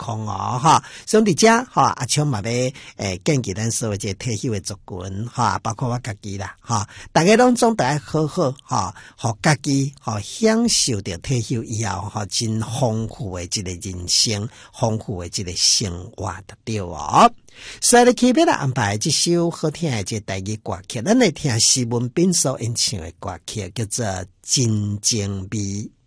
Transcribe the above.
况哦哈。所以伫遮哈阿昌嘛要建议咱所有这退休的族群哈，包括我家己啦哈，大家拢总得爱好好哈，互家己哈享受着退休以后哈真丰富的一个人生，丰富的一个生活的对哦。所以咧，特别来安排这首好听的这台语歌曲，咱来听施文彬所演唱的歌曲，叫做《真情味》。